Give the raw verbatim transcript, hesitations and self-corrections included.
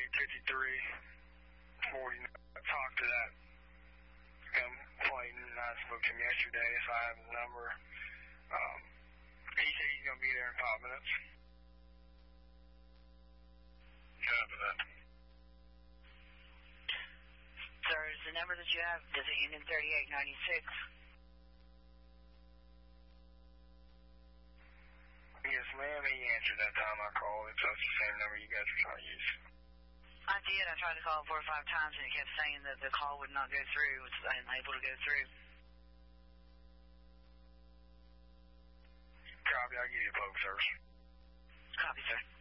eight fifty-three forty-nine. I talked to that complainant. I spoke to him yesterday, so I have the number. Um, he said he's going to be there in five minutes. Copy that. Sir, is the number that you have, does it end in thirty-eight ninety-six? Yes, ma'am. He answered that time I called. It's the same number you guys were trying to use. I did. I tried to call four or five times, and it kept saying that the call would not go through. It was unable to go through. Copy. I'll give you a poke, sir. Copy, sir.